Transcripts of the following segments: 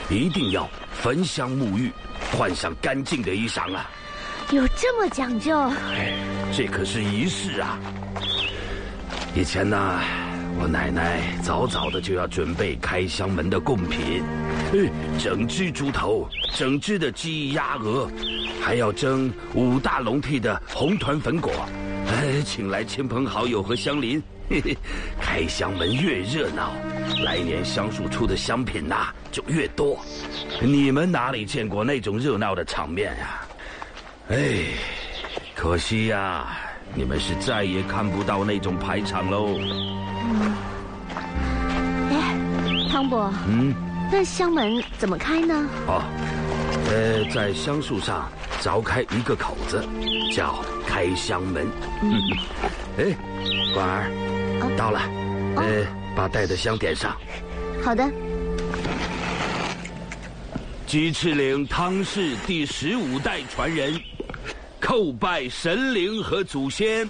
一定要焚香沐浴，换上干净的衣裳啊！ 有这么讲究？ 这可是仪式啊！以前呢，我奶奶早早的就要准备开箱门的贡品，整只猪头，整只的鸡鸭鹅，还要蒸5大笼屉的红团粉果，请来亲朋好友和乡邻。开箱门越热闹，来年香树出的香品呐就越多。你们哪里见过那种热闹的场面呀？可惜呀，你们是再也看不到那种排场喽。 汤伯，那香门怎么开呢？ 在香树上凿开一个口子，叫开箱门。管儿，到了，把带的香点上。 好的。 鸡翅岭汤氏第15代传人，叩拜神灵和祖先。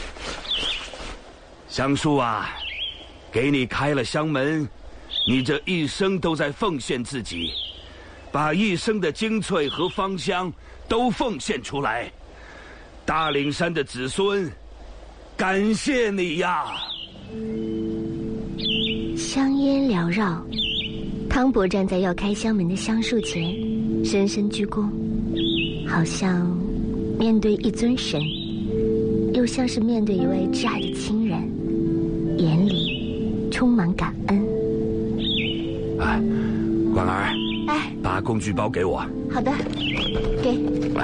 香树啊，给你开了香门，你这一生都在奉献自己，把一生的精粹和芳香都奉献出来。大岭山的子孙，感谢你呀！ 香烟缭绕，汤伯站在要开香门的香树前，深深鞠躬，好像面对一尊神，又像是面对一位挚爱的亲人，眼里充满感恩。 管儿，把工具包给我。 好的，给。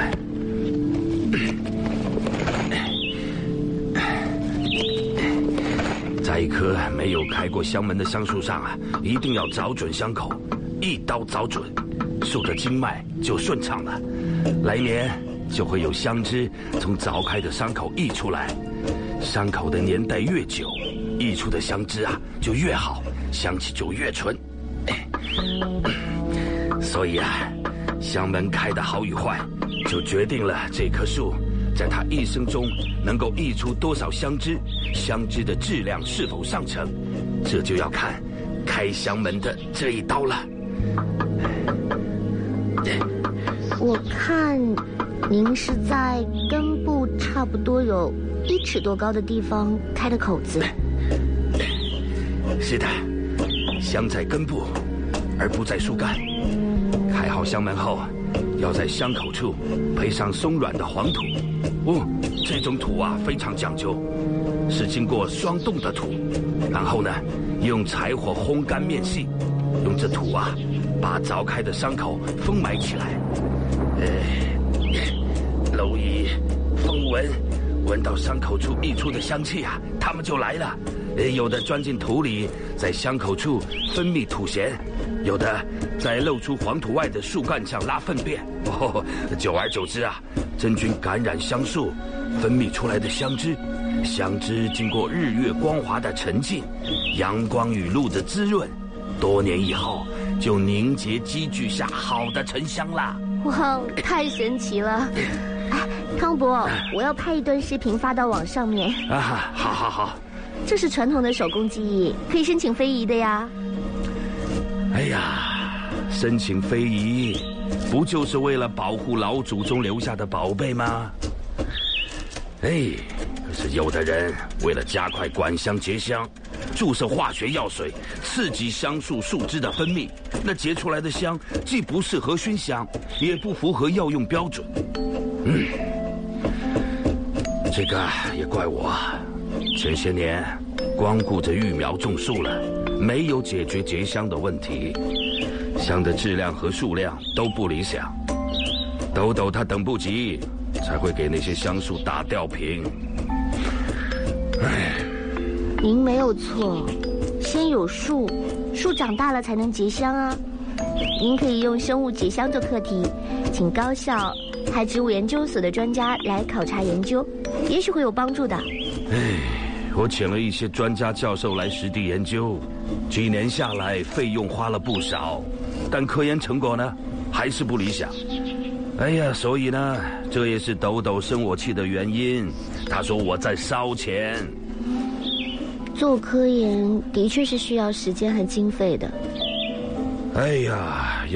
在一棵没有开过香门的香树上啊，一定要找准香口，一刀凿准，树的经脉就顺畅了，来年就会有香汁从凿开的伤口溢出来。伤口的年代越久，溢出的香汁啊就越好，香气就越纯。所以啊，香门开得好与坏，就决定了这棵树在它一生中能够溢出多少香汁，香汁的质量是否上乘，这就要看开香门的这一刀了。 我看您是在根部差不多有1尺多高的地方开的口子。 是的，香在根部，而不在树干。开好香门后，要在香口处配上松软的黄土。这种土啊非常讲究，是经过霜冻的土，然后呢，用柴火烘干面细，用这土啊把凿开的伤口封埋起来。蝼蚁、蜂蚊闻到伤口处溢出的香气啊，它们就来了。有的钻进土里，在香口处分泌土涎，有的在露出黄土外的树干上拉粪便。久而久之啊，真菌感染香树，分泌出来的香汁，香汁经过日月光华的沉浸，阳光雨露的滋润，多年以后就凝结积聚下好的沉香啦。 哇，太神奇了！汤伯，我要拍一段视频发到网上面。 好。 这是传统的手工技艺，可以申请非遗的呀。 申请非遗，不就是为了保护老祖宗留下的宝贝吗？可是有的人为了加快管香结香，注射化学药水，刺激香树树枝的分泌，那结出来的香既不适合熏香，也不符合药用标准。这个也怪我，前些年光顾着育苗种树了，没有解决结香的问题，香的质量和数量都不理想。豆豆他等不及，才会给那些香树打吊瓶。 您没有错，先有树，树长大了才能结香啊。您可以用生物结香做课题，请高校还植物研究所的专家来考察研究，也许会有帮助的。 我请了一些专家教授来实地研究，几年下来费用花了不少，但科研成果呢还是不理想。所以呢，这也是豆豆生我气的原因。他说我在烧钱。 做科研的确是需要时间和经费的。